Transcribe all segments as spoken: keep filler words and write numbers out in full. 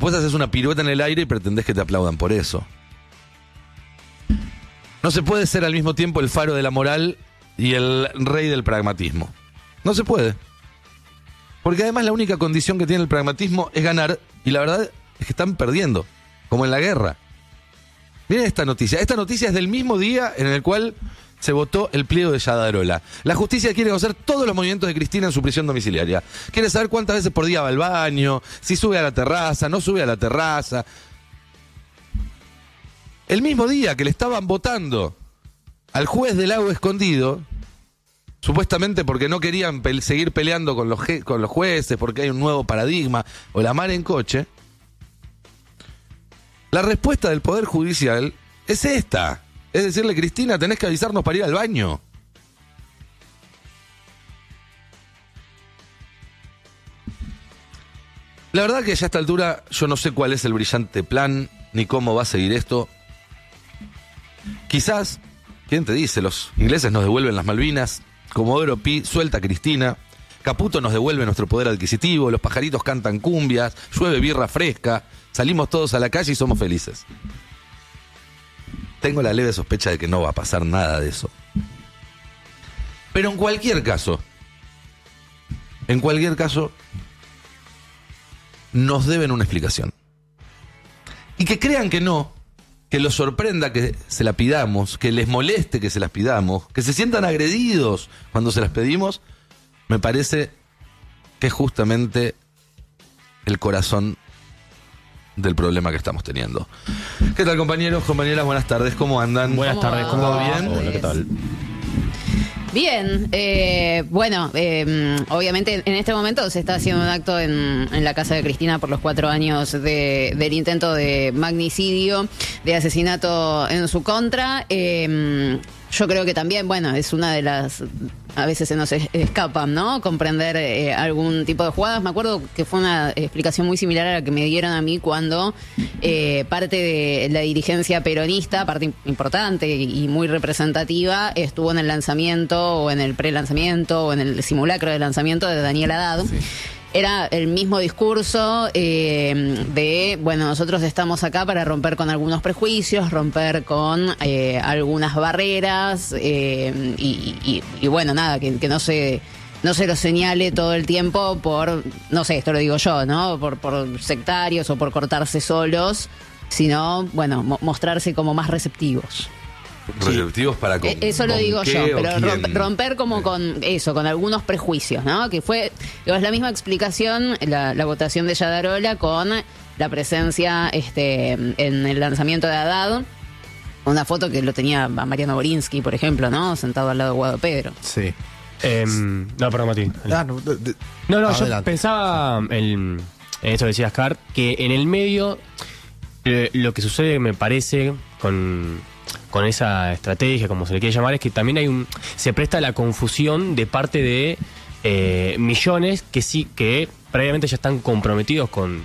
después haces una pirueta en el aire y pretendés que te aplaudan por eso. No se puede ser al mismo tiempo el faro de la moral y el rey del pragmatismo. No se puede. Porque además la única condición que tiene el pragmatismo es ganar, y la verdad es que están perdiendo, como en la guerra. Miren esta noticia. Esta noticia es del mismo día en el cual se votó el pliego de Yadarola. La justicia quiere conocer todos los movimientos de Cristina en su prisión domiciliaria. Quiere saber cuántas veces por día va al baño, si sube a la terraza, no sube a la terraza. El mismo día que le estaban votando al juez del Lago Escondido, supuestamente porque no querían pe- seguir peleando con los, je- con los jueces, porque hay un nuevo paradigma, o la mar en coche, la respuesta del Poder Judicial es esta. Es decirle, Cristina, tenés que avisarnos para ir al baño. La verdad que ya a esta altura yo no sé cuál es el brillante plan, ni cómo va a seguir esto. Quizás, ¿quién te dice? Los ingleses nos devuelven las Malvinas, Comodoro Pi suelta a Cristina, Caputo nos devuelve nuestro poder adquisitivo, los pajaritos cantan cumbias, llueve birra fresca, salimos todos a la calle y somos felices. Tengo la leve sospecha de que no va a pasar nada de eso. Pero en cualquier caso, en cualquier caso, nos deben una explicación. Y que crean que no, que los sorprenda que se la pidamos, que les moleste que se las pidamos, que se sientan agredidos cuando se las pedimos, me parece que es justamente el corazón del problema que estamos teniendo. ¿Qué tal, compañeros, compañeras? Buenas tardes, ¿cómo andan? Buenas ¿Cómo tardes, va? ¿cómo ¿Todo va? bien? Hola, ¿qué tal? Bien, eh, bueno, eh, obviamente en este momento se está haciendo un acto en, en la casa de Cristina por los cuatro años de, del intento de magnicidio, de asesinato en su contra. Eh, yo creo que también, bueno, es una de las... A veces se nos es- escapan, ¿no? Comprender eh, algún tipo de jugadas. Me acuerdo que fue una explicación muy similar a la que me dieron a mí cuando eh, parte de la dirigencia peronista, parte im- importante y muy representativa, estuvo en el lanzamiento o en el pre-lanzamiento o en el simulacro de lanzamiento de Daniel Haddad. Sí. Era el mismo discurso eh, de, bueno, nosotros estamos acá para romper con algunos prejuicios, romper con eh, algunas barreras eh, y, y, y bueno, nada, que, que no se no se lo señale todo el tiempo por, no sé, esto lo digo yo, ¿no? Por, por sectarios o por cortarse solos, sino, bueno, mo- mostrarse como más receptivos. Receptivos para con, Eh, Eso lo con digo qué yo, o pero quién. romper, romper como con eso, con algunos prejuicios, ¿no? Que fue, digo, es la misma explicación, la, la votación de Yadarola con la presencia este, en el lanzamiento de Haddad, una foto que lo tenía a Mariano Borinsky, por ejemplo, ¿no? Sentado al lado de Guado Pedro. Sí. Eh, no, perdón, Mati. Ah, no, de- de- No, no, Adelante. yo pensaba en, en esto que decías, Car, que en el medio eh, lo que sucede, me parece, con, con esa estrategia, como se le quiere llamar, es que también hay un se presta la confusión de parte de eh, millones que sí, que previamente ya están comprometidos con,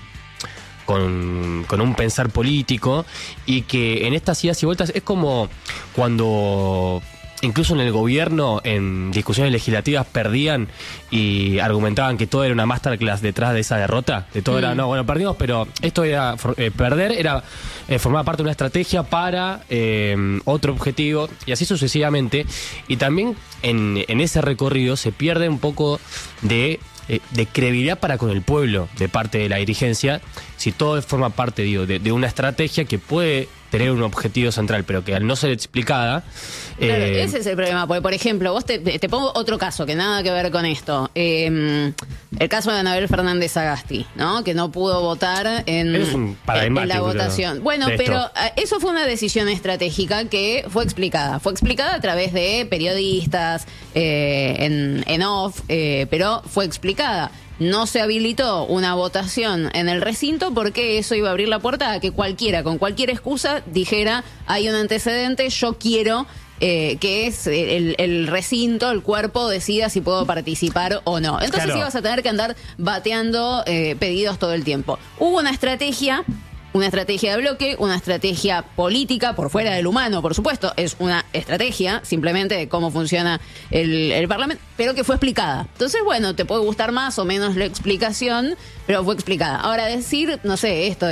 con, con un pensar político y que en estas idas y vueltas es como cuando... Incluso en el gobierno, en discusiones legislativas, perdían y argumentaban que todo era una masterclass detrás de esa derrota. De todo Mm. era, no, bueno, perdimos, pero esto era, for- eh, perder era eh, formar parte de una estrategia para eh, otro objetivo y así sucesivamente. Y también en, en ese recorrido se pierde un poco de, eh, de credibilidad para con el pueblo de parte de la dirigencia, si todo forma parte, digo, de, de una estrategia que puede tener un objetivo central, pero que al no ser explicada... Claro, eh, ese es el problema, porque por ejemplo, vos te, te pongo otro caso que nada que ver con esto. Eh, el caso de Anabel Fernández Agasti, ¿no? Que no pudo votar en, Es un en, paradigmático, en la creo, votación. Bueno, de esto. pero eh, eso fue una decisión estratégica que fue explicada. Fue explicada a través de periodistas, eh, en, en off, eh, pero fue explicada. No se habilitó una votación en el recinto porque eso iba a abrir la puerta a que cualquiera, con cualquier excusa, dijera, hay un antecedente, yo quiero eh, que es el, el recinto, el cuerpo, decida si puedo participar o no. Entonces Claro. ibas a tener que andar bateando eh, pedidos todo el tiempo. Hubo una estrategia... Una estrategia de bloque, una estrategia política, por fuera del humano, por supuesto, es una estrategia simplemente de cómo funciona el, el Parlamento, pero que fue explicada. Entonces, bueno, te puede gustar más o menos la explicación, pero fue explicada. Ahora decir, no sé, esto